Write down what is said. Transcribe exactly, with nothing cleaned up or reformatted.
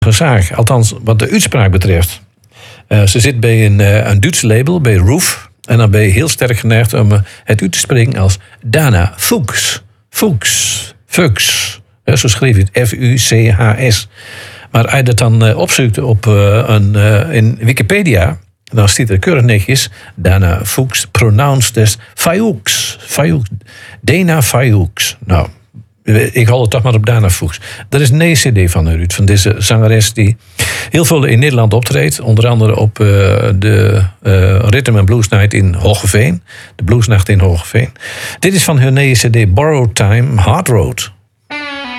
zaak. Althans, wat de uitspraak betreft. Uh, ze zit bij een, uh, een Duits label, bij Roof. En dan ben je heel sterk geneigd om uh, het uit te spreken als Dana Fuchs. Fuchs. Fuchs. Uh, zo schreef je het. F U C H S. Maar als je dat dan uh, opzoekt op, uh, een, uh, in Wikipedia... dan staat er keurig netjes... Dana Fuchs pronounced as Fuchs. Fuchs. Dana Fuchs. Nou... Ik hou het toch maar op Dana Fuchs. Er is een nieuwe cd van Ruud, van deze zangeres die heel veel in Nederland optreedt. Onder andere op uh, de uh, Rhythm and Blues Night in Hoogeveen. De Bluesnacht in Hoogeveen. Dit is van hun nieuwe cd Borrowed Time, Hard Road.